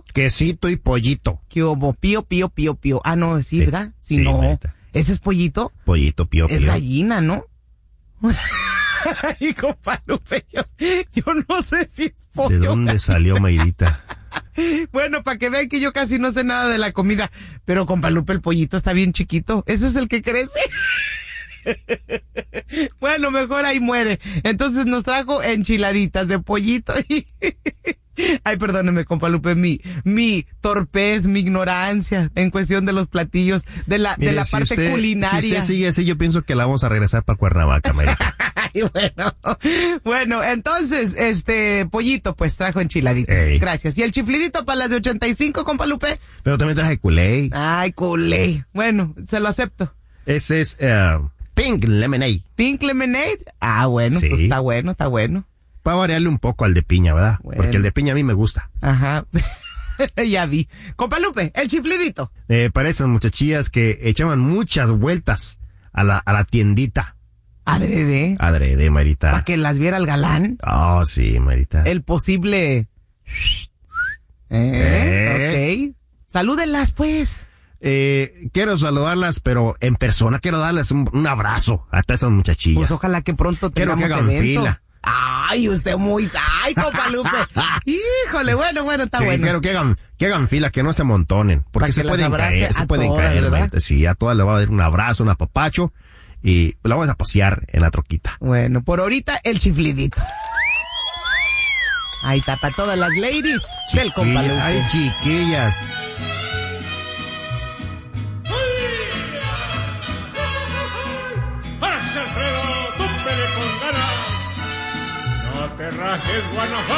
quesito y pollito. ¿Qué hubo? Pío, pío, pío, pío. Ah, no, sí, ¿verdad? Sí, no. Marita. ¿Ese es pollito? Pollito, pío, pío. Es gallina, ¿no? Ay, compa Lupe, yo no sé si es pollo. ¿De dónde salió Mayrita? Bueno, para que vean que yo casi no sé nada de la comida. Pero, compa Lupe, el pollito está bien chiquito. ¿Ese es el que crece? Bueno, mejor ahí muere. Entonces nos trajo enchiladitas de pollito. Ay, perdóneme, compa Lupe, mi torpez, mi ignorancia en cuestión de los platillos, de la parte culinaria. Si usted sigue así, yo pienso que la vamos a regresar para Cuernavaca, Mayrita. Ay, bueno, entonces, pollito, pues trajo enchiladitas. Ey. Gracias. ¿Y el chiflidito para las de 85, compa Lupe? Pero también traje culé. Ay, culé. Bueno, se lo acepto. Ese es Pink Lemonade. Pink Lemonade. Ah, bueno, Sí. pues está bueno. Para variarle un poco al de piña, ¿verdad? Bueno. Porque el de piña a mí me gusta. Ajá. Ya vi. Compa Lupe, el chiflidito. Para esas muchachillas que echaban muchas vueltas a la tiendita. Adrede. Adrede, Mayrita. Para que las viera el galán. Oh, sí, Mayrita. El posible. Ok. Salúdenlas, pues. Quiero saludarlas, pero en persona. Quiero darles un abrazo a todas esas muchachillas. Pues ojalá que pronto Quiero tengamos que hagan evento. fila. Ay, usted ay, compa Lupe. Híjole, bueno, está Sí, bueno. quiero que hagan fila, que no se amontonen. Porque Para se que las pueden abrace caer, se a pueden todas, caer, ¿verdad? Mayrita. Sí, a todas les voy a dar un abrazo, un apapacho. Y la vamos a pasear en la troquita. Bueno, por ahorita el chiflidito. Ahí está, para todas las ladies del compa Lupe. Ay, chiquillas. ¡Alex Alfredo, túmpele con ganas! ¡No te rajes, Guanajuato!